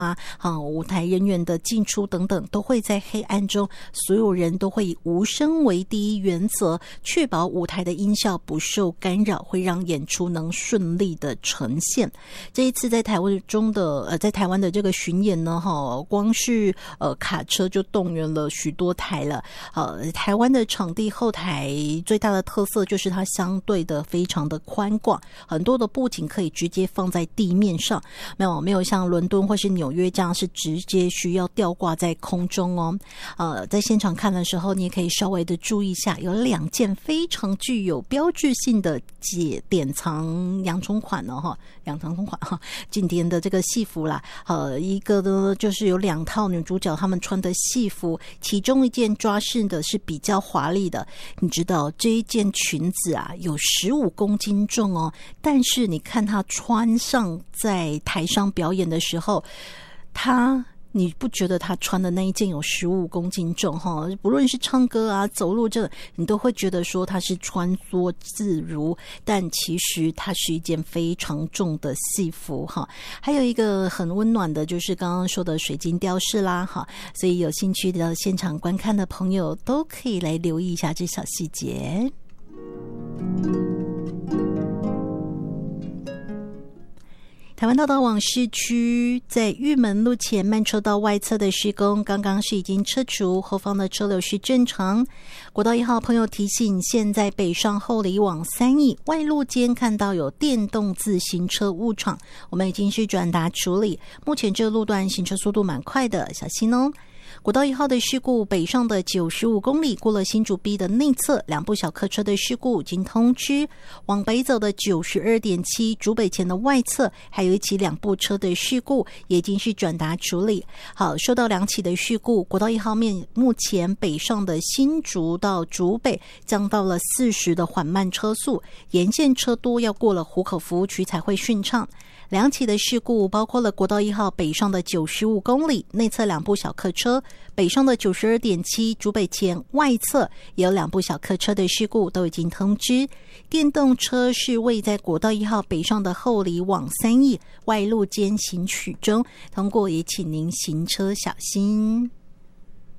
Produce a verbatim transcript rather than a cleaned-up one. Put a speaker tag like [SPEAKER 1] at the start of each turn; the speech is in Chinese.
[SPEAKER 1] 啊，啊，舞台人员的进出等等，都会在黑暗中，所有人都会以无声为第一原则，确保舞台的音效不受干扰，会让演出能顺利的呈现。这一次在台湾中的呃，在台湾的这个巡演呢，哈，光是呃卡车就动员了许多台了。呃，台湾的场地后台最大的特色就是它相对的非常的宽广，很多的布景可以直接放在地面上，没有没有像伦敦或是纽约这样是直接需要吊挂在空中哦。呃，在现场看的时候，你也可以稍微的注意一下，有两件非常具有标志性的解典藏洋葱款哦，哈，洋葱款哈，经典的这个戏服啦。呃，一个呢就是有两套女主角她们穿的戏服，其中一件抓饰的是比较华丽的。你知道这一件裙子啊有十五公斤重哦，但是你看她穿上在台上表演的时候，她你不觉得他穿的那一件有十五公斤重哈？不论是唱歌啊、走路这，你都会觉得说他是穿梭自如，但其实它是一件非常重的戏服哈。还有一个很温暖的，就是刚刚说的水晶吊饰啦哈，所以有兴趣的现场观看的朋友都可以来留意一下这小细节。台湾大道往市区，在玉门路前慢车道外侧的施工刚刚是已经撤除，后方的车流是正常。国道一号朋友提醒，现在北上后里往三义外路间看到有电动自行车误闯，我们已经是转达处理，目前这个路段行车速度蛮快的，小心哦。国道一号的事故，北上的九十五公里过了新竹 B 的内侧，两部小客车的事故已经通知。往北走的 九十二点七 竹北前的外侧，还有一起两部车的事故，也已经是转达处理。好，受到两起的事故，国道一号面目前北上的新竹到竹北降到了四十的缓慢车速，沿线车多要过了湖口服务区才会顺畅。两起的事故包括了国道一号北上的九十五公里内侧两部小客车，北上的 九十二点七 竹北前外侧也有两部小客车的事故，都已经通知。电动车是位在国道一号北上的后里往三义外路间行驶中，通过也请您行车小心。